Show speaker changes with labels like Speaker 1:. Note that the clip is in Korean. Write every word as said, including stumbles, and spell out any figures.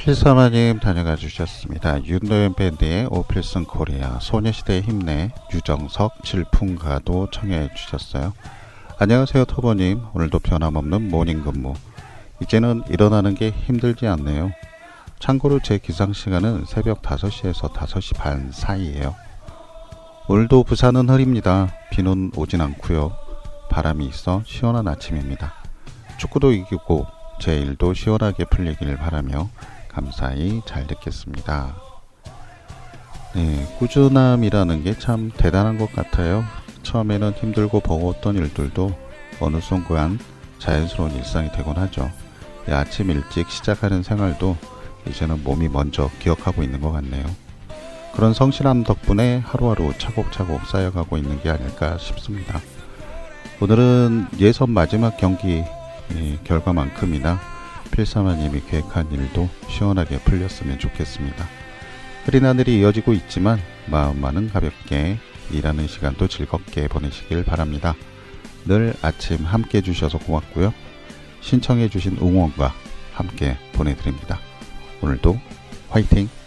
Speaker 1: 필사마님 다녀가 주셨습니다. 윤도현 밴드의 오필슨 코리아, 소녀시대의 힘내, 유정석, 질풍가도 청해 주셨어요. 안녕하세요 터보님. 오늘도 변함없는 모닝근무. 이제는 일어나는 게 힘들지 않네요. 참고로 제 기상시간은 새벽 다섯 시에서 다섯 시 반 사이에요. 오늘도 부산은 흐립니다. 비는 오진 않고요. 바람이 있어 시원한 아침입니다. 축구도 이기고 제 일도 시원하게 풀리길 바라며 감사히 잘 듣겠습니다. 네, 꾸준함이라는 게 참 대단한 것 같아요. 처음에는 힘들고 버거웠던 일들도 어느 순간 자연스러운 일상이 되곤 하죠. 네, 아침 일찍 시작하는 생활도 이제는 몸이 먼저 기억하고 있는 것 같네요. 그런 성실함 덕분에 하루하루 차곡차곡 쌓여가고 있는 게 아닐까 싶습니다. 오늘은 예선 마지막 경기 예, 결과만큼이나 필사마님이 계획한 일도 시원하게 풀렸으면 좋겠습니다. 흐린 하늘이 이어지고 있지만 마음만은 가볍게, 일하는 시간도 즐겁게 보내시길 바랍니다. 늘 아침 함께 해주셔서 고맙고요. 신청해주신 응원과 함께 보내드립니다. 오늘도 화이팅!